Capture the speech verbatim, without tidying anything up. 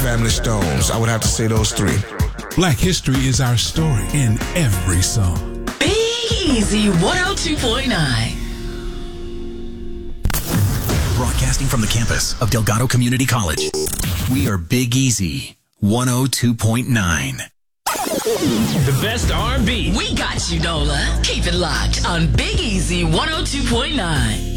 Family Stones. I would have to say those three. Black history is our story in every song. Big Easy one oh two point nine. Broadcasting from the campus of Delgado Community College, we are Big Easy one oh two point nine. The best R and B. We got you, Nola. Keep it locked on Big Easy one oh two point nine.